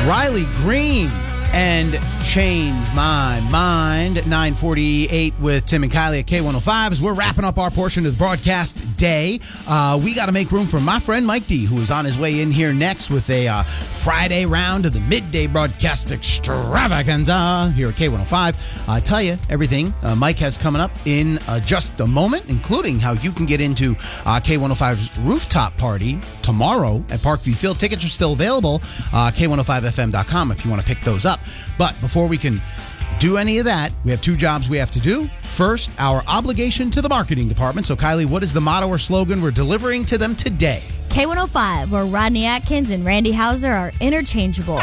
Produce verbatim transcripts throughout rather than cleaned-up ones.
Riley Green and Change My Mind. nine forty-eight with Tim and Kylie at K one oh five as we're wrapping up our portion of the broadcast day. Uh, we got to make room for my friend Mike D, who is on his way in here next with a uh, Friday round of the midday broadcast extravaganza here at K one oh five. I tell you everything uh, Mike has coming up in uh, just a moment, including how you can get into uh, K one oh five's rooftop party tomorrow at Parkview Field. Tickets are still available, uh, K one oh five F M dot com if you want to pick those up. But before we can do any of that, we have two jobs we have to do. First, our obligation to the marketing department. So, Kylie, what is the motto or slogan we're delivering to them today? K one oh five, where Rodney Atkins and Randy Hauser are interchangeable.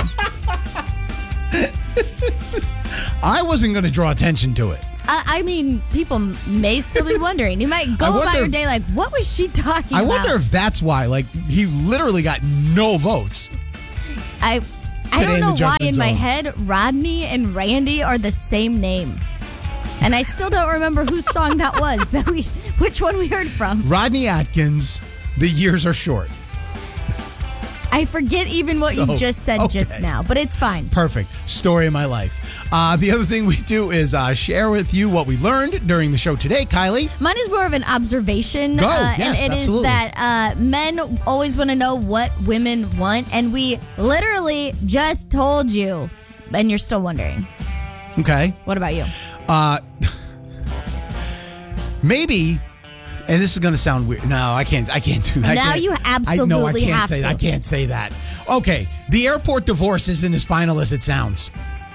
I wasn't going to draw attention to it. I, I mean, people may still be wondering. You might go wonder, about your day like, what was she talking I about? I wonder if that's why. Like, he literally got no votes. I... I don't in know why in zone. my head Rodney and Randy are the same name. And I still don't remember whose song that was, that we, which one we heard from. Rodney Atkins, The Years Are Short. I forget even what So, you just said okay. just now, but it's fine. Perfect. Story of my life. Uh, the other thing we do is uh, share with you what we learned during the show today, Kylie. Mine is more of an observation. Go, uh, yes, and it absolutely. is that uh, men always want to know what women want, and we literally just told you, and you're still wondering. Okay. What about you? Uh, maybe... And this is going to sound weird. No, I can't. I can't do that. Now I you absolutely I, no, I can't have say, to. I can't say that. Okay, the airport divorce isn't as final as it sounds.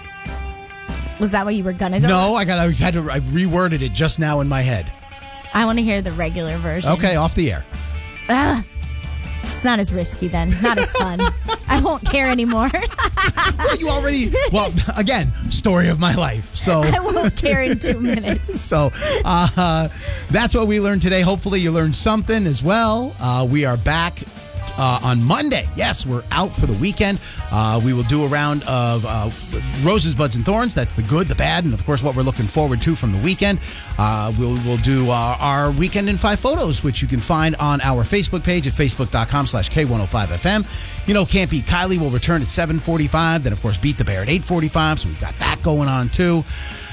Was that what you were gonna go? No, I got. I had to. I reworded it just now in my head. I want to hear the regular version. Okay, off the air. Ah, it's not as risky then. Not as fun. I won't care anymore. Well, you already. Well, again, story of my life. So I won't care in two minutes. So uh, that's what we learned today. Hopefully you learned something as well. Uh, we are back uh, on Monday. Yes, we're out for the weekend. Uh, we will do a round of uh, Roses, Buds, and Thorns. That's the good, the bad, and of course what we're looking forward to from the weekend. Uh, we'll, we'll do uh, our Weekend in Five photos, which you can find on our Facebook page at facebook.com slash K105FM. You know, Can't Beat Kylie will return at seven forty-five. Then, of course, Beat the Bear at eight forty-five. So we've got that going on, too.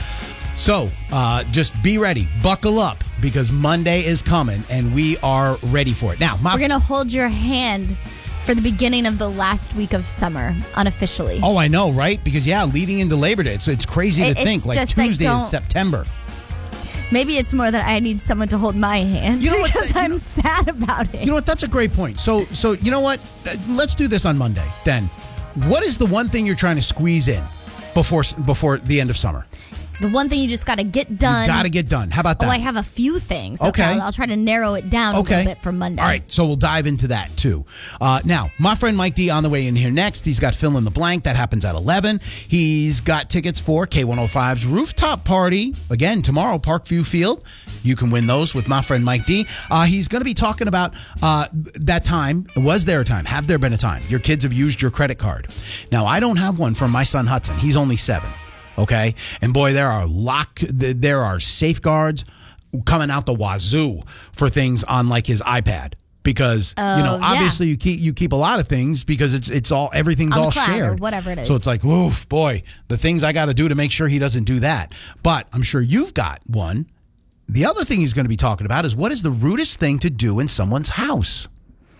So uh, just be ready. Buckle up because Monday is coming and we are ready for it. Now, my We're going to hold your hand for the beginning of the last week of summer, unofficially. Oh, I know, right? Because, yeah, leading into Labor Day, it's, it's crazy to It- think. it's Like just I Tuesday is don't- September. Maybe it's more that I need someone to hold my hand You know what? because You I'm know- sad about it. You know what? That's a great point. So, so you know what? Uh, Let's do this on Monday then. What is the one thing you're trying to squeeze in before before the end of summer? The one thing you just got to get done. Got to get done. How about that? Oh, I have a few things. Okay. I'll, I'll try to narrow it down a Okay. little bit for Monday. All right, so we'll dive into that too. Uh, now, my friend Mike D on the way in here next. He's got Fill in the Blank. That happens at eleven. He's got tickets for K one oh five's rooftop party. Again, tomorrow, Parkview Field. You can win those with my friend Mike D. Uh, he's going to be talking about uh, that time. Was there a time? Have there been a time? Your kids have used your credit card. Now, I don't have one from my son Hudson. He's only seven. Okay, and boy, there are lock, there are safeguards coming out the wazoo for things on like his iPad because Oh, you know yeah. obviously you keep you keep a lot of things because it's it's all everything's On the all cloud or shared, whatever it is. So it's like, oof, boy, the things I got to do to make sure he doesn't do that. But I'm sure you've got one. The other thing he's going to be talking about is what is the rudest thing to do in someone's house.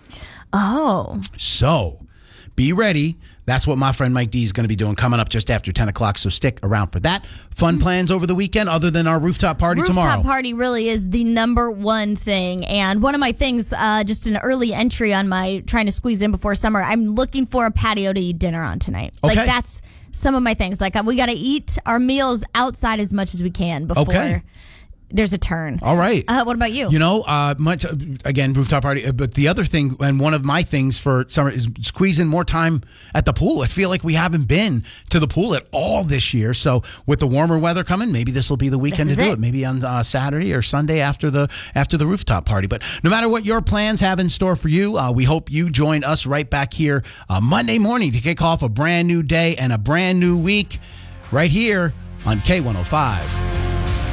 Oh. So be ready. That's what my friend Mike D is going to be doing coming up just after ten o'clock, so stick around for that. Fun plans over the weekend other than our rooftop party Rooftop tomorrow? party really is the number one thing. And one of my things, uh, just an early entry on my trying to squeeze in before summer, I'm looking for a patio to eat dinner on tonight. Okay. Like that's some of my things. Like we got to eat our meals outside as much as we can before Okay. there's a turn. All right. Uh, what about you? You know, uh, much again, rooftop party. uh, But the other thing, and one of my things for summer is squeezing more time at the pool. I feel like we haven't been to the pool at all this year. So with the warmer weather coming, maybe this will be the weekend This to is do it. it. Maybe on uh, Saturday or Sunday after the after the rooftop party. But no matter what your plans have in store for you, uh, we hope you join us right back here uh, Monday morning to kick off a brand new day and a brand new week right here on K one oh five.